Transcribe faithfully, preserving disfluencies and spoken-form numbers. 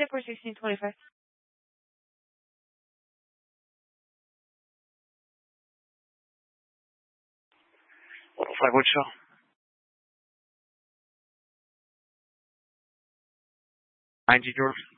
it for sixteen twenty-five. one oh five Wichita. nine G George.